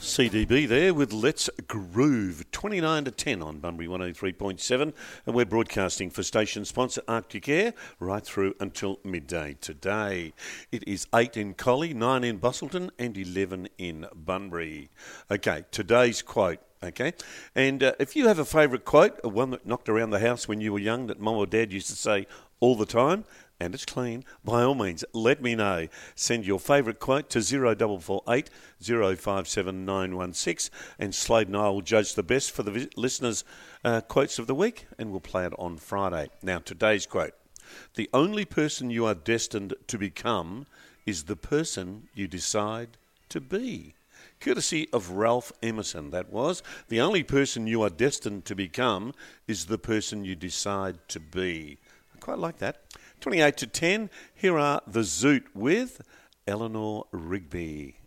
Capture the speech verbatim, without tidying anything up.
C D B there with Let's Groove, twenty-nine to ten on Bunbury one oh three point seven, and we're broadcasting for station sponsor Arctic Air right through until midday today. It is eight in Collie, nine in Bustleton and eleven in Bunbury. Okay, today's quote. Okay, and uh, if you have a favourite quote, one that knocked around the house when you were young that Mum or Dad used to say all the time, and it's clean, by all means, let me know. Send your favourite quote to zero four four eight, zero five seven nine one six, and Slade and I will judge the best for the vi- listeners' uh, quotes of the week, and we'll play it on Friday. Now, today's quote. The only person you are destined to become is the person you decide to be. Courtesy of Ralph Emerson, that was. The only person you are destined to become is the person you decide to be. I quite like that. twenty-eight to ten, here are The Zoot with Eleanor Rigby.